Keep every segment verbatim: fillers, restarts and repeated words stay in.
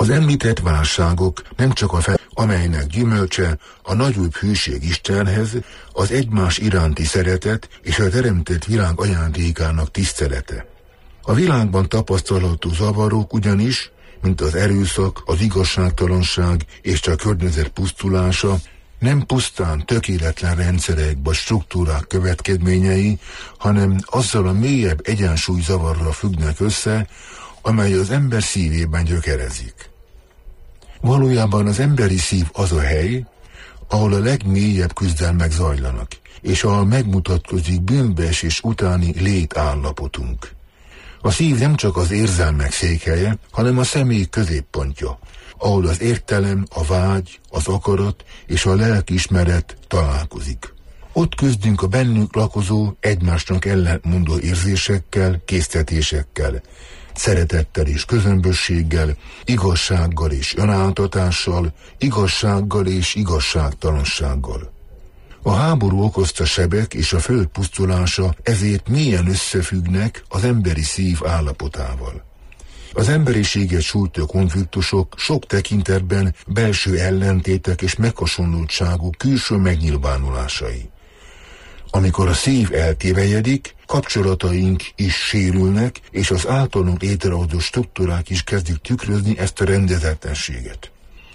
Az említett válságok nem csak a fel, amelynek gyümölcse a nagyobb hűség Istenhez, az egymás iránti szeretet és a teremtett világ ajándékának tisztelete. A világban tapasztalható zavarok ugyanis, mint az erőszak, az igazságtalanság és a környezet pusztulása, nem pusztán tökéletlen rendszerek vagy struktúrák következményei, hanem azzal a mélyebb egyensúlyzavarra függnek össze, amely az ember szívében gyökerezik. Valójában az emberi szív az a hely, ahol a legmélyebb küzdelmek zajlanak, és ahol megmutatkozik bűnbeesés utáni létállapotunk. A szív nem csak az érzelmek székhelye, hanem a személy középpontja, ahol az értelem, a vágy, az akarat és a lelkiismeret találkozik. Ott küzdünk a bennünk lakozó, egymásnak ellentmondó érzésekkel, késztetésekkel, szeretettel és közömbösséggel, igazsággal és önáltatással, igazsággal és igazságtalansággal. A háború okozta sebek és a föld pusztulása ezért mélyen összefüggnek az emberi szív állapotával. Az emberiséget sújtó konfliktusok sok tekintetben belső ellentétek és meghasonlultságú külső megnyilvánulásai. Amikor a szív eltévejedik, kapcsolataink is sérülnek, és az általunk létrehozott struktúrák is kezdik tükrözni ezt a rendezetlenséget.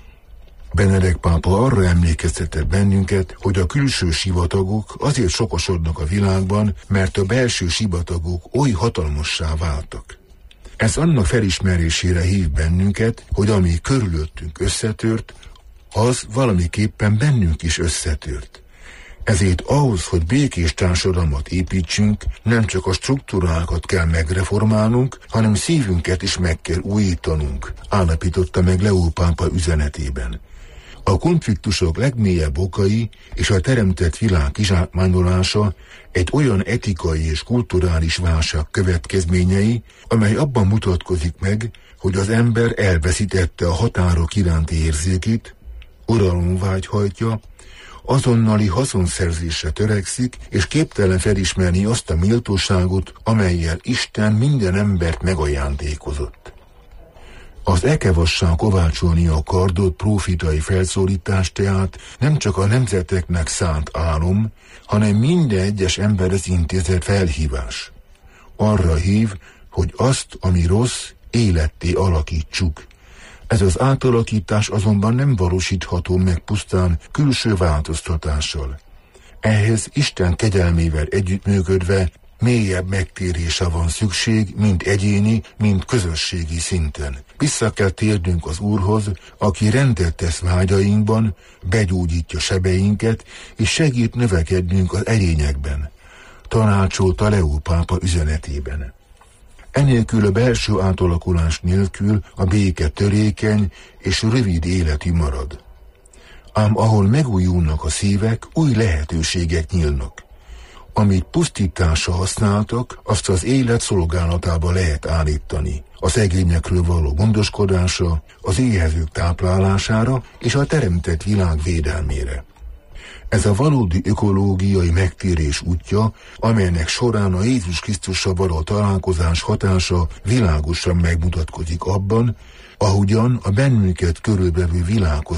Benedek pápa arra emlékeztetett bennünket, hogy a külső sivatagok azért sokasodnak a világban, mert a belső sivatagok oly hatalmassá váltak. Ez annak felismerésére hív bennünket, hogy ami körülöttünk összetört, az valamiképpen bennünk is összetört. Ezért ahhoz, hogy békés társadalmat építsünk, nem csak a struktúrákat kell megreformálnunk, hanem szívünket is meg kell újítanunk, állapította meg Leó pápa üzenetében. A konfliktusok legmélyebb okai és a teremtett világ kizsákmányolása egy olyan etikai és kulturális válság következményei, amely abban mutatkozik meg, hogy az ember elveszítette a határok iránti érzékét, uralomvágy hajtja, azonnali haszonszerzésre törekszik, és képtelen felismerni azt a méltóságot, amellyel Isten minden embert megajándékozott. Az ekevassá kovácsolni a kardot prófitai felszólítás tehát nem csak a nemzeteknek szánt álom, hanem minden egyes emberhez intézett felhívás. Arra hív, hogy azt, ami rossz, életté alakítsuk. Ez az átalakítás azonban nem valósítható meg pusztán külső változtatással. Ehhez Isten kegyelmével együttműködve mélyebb megtérése van szükség, mind egyéni, mind közösségi szinten. Vissza kell térnünk az Úrhoz, aki rendet tesz vágyainkban, begyógyítja sebeinket, és segít növekednünk az erényekben, tanácsolta Leó pápa üzenetében. Enélkül a belső átalakulás nélkül a béke törékeny és rövid életű marad. Ám ahol megújulnak a szívek, új lehetőségek nyílnak. Amit pusztításra használtak, azt az élet szolgálatába lehet állítani. A szegényekről való gondoskodásra, az éhezők táplálására és a teremtett világ védelmére. Ez a valódi ökológiai megtérés útja, amelynek során a Jézus Krisztussal való találkozás hatása világosan megmutatkozik abban, ahogyan a bennünket körülvevő világhoz